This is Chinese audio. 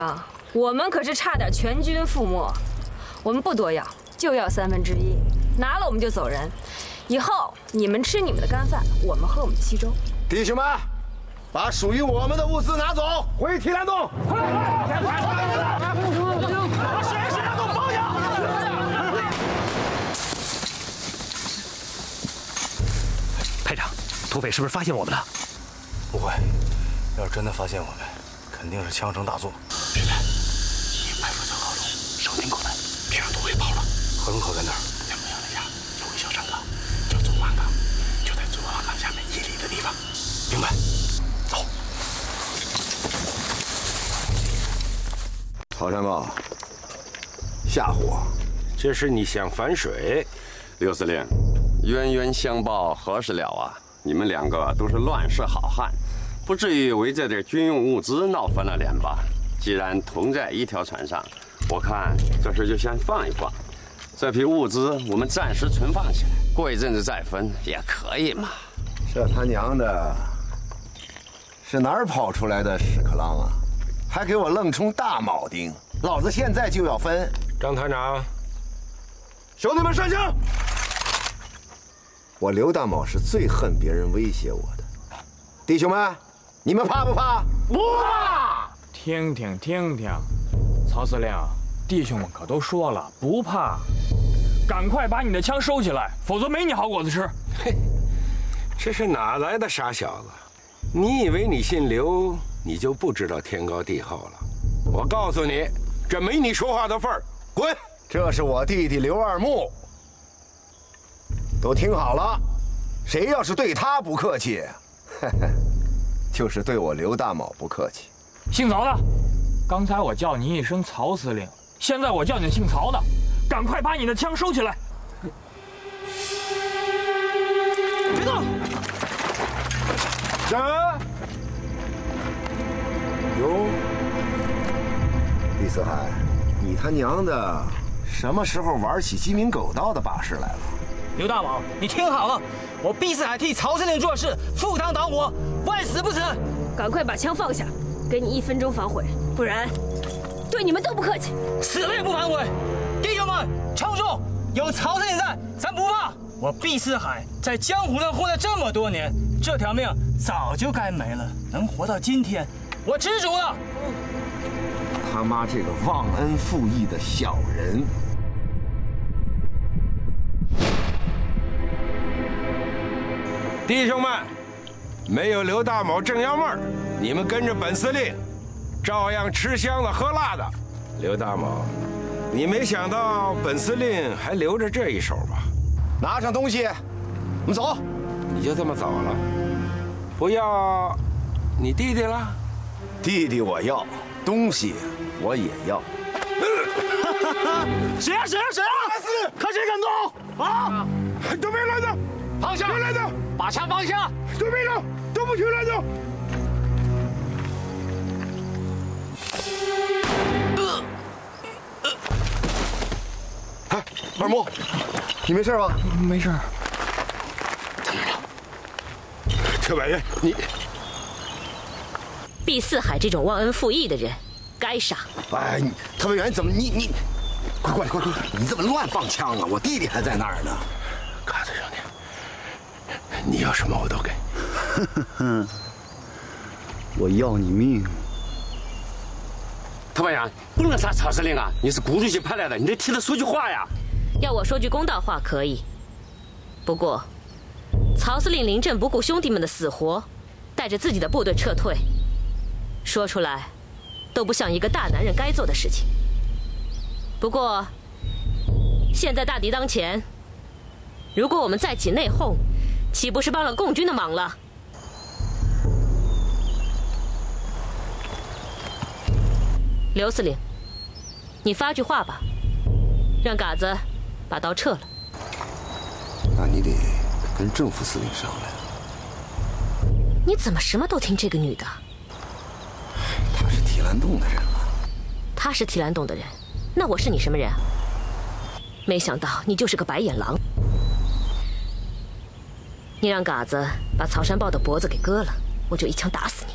啊，我们可是差点全军覆没，我们不多要，就要1/3，拿了我们就走人。以后你们吃你们的干饭，我们喝我们的稀粥。 弟兄们，把属于我们的物资拿走，回提篮洞。快！把水让洞包下。 排长，土匪是不是发现我们了？ 不会，要是真的发现我们，肯定是枪声大作。 是的，你埋伏在河中，守定口门，别让土匪跑了。 河中口在哪儿 2公里下有个小山岗，叫左湾岗，就在左湾岗下面1里的地方。 明白。走。 陶山豹，吓唬我？ 这是你想反水？ 刘司令，冤冤相报何时了啊？你们2个都是乱世好汉，不至于为这点军用物资闹翻了脸吧？既然同在一条船上，我看这事就先放一放。这批物资我们暂时存放起来，过一阵子再分也可以嘛。 这他娘的，是哪儿跑出来的屎壳郎啊？还给我愣充大铆钉！老子现在就要分！ 张团长， 兄弟们上枪！我刘大铆是最恨别人威胁我的。弟兄们，你们怕不怕？ 不怕！听听，曹司令，弟兄们可都说了不怕，赶快把你的枪收起来，否则没你好果子吃。 嘿，这是哪来的傻小子？你以为你姓刘，你就不知道天高地厚了？我告诉你，这没你说话的份儿，滚！ 这是我弟弟刘二木。都听好了，谁要是对他不客气，就是对我刘大铆不客气。 姓曹的，刚才我叫你一声曹司令，现在我叫你姓曹的，赶快把你的枪收起来！别动！ 站！哟，李四海，你他娘的什么时候玩起鸡鸣狗盗的把式来了？ 刘大铆，你听好了，我毕四海替曹司令做事，赴汤蹈火，万死不辞。 赶快把枪放下，给你1分钟反悔，不然对你们都不客气。 死了也不反悔！弟兄们，撑住！有曹司令在，咱不怕。我毕四海在江湖上混了这么多年，这条命早就该没了，能活到今天，我知足了。 他妈这个忘恩负义的小人！ 弟兄们，没有刘大铆正央妹儿，你们跟着本司令，照样吃香的喝辣的。刘大铆，你没想到本司令还留着这一手吧？ 拿上东西，我们走。 你就这么走了？不要你弟弟了？ 弟弟我要，东西我也要。 谁呀？ 看谁敢动啊！ 都别乱动！ 放下！ 别乱动！ 把枪放下！ 都别动！都不许乱动！ 哎，二木，你没事吧？ 没事。 特派员，你毕四海这种忘恩负义的人，该杀。 哎，特派员，怎么你快过来！你怎么乱放枪啊？我弟弟还在那儿呢。 嘎子兄弟，你要什么我都给。 我要你命！ 特派员，不能杀曹司令啊！你是顾主席派来的，你得替他说句话呀。 要我说句公道话可以，不过曹司令临阵不顾兄弟们的死活，带着自己的部队撤退，说出来都不像一个大男人该做的事情。不过现在大敌当前，如果我们再起内讧，岂不是帮了共军的忙了？刘司令，你发句话吧，让嘎子把刀撤了。 那你得跟正副司令商量。 你怎么什么都听这个女的？ 他是提篮洞的人啊。 他是提篮洞的人，那我是你什么人啊？没想到你就是个白眼狼。你让嘎子把曹山豹的脖子给割了，我就一枪打死你。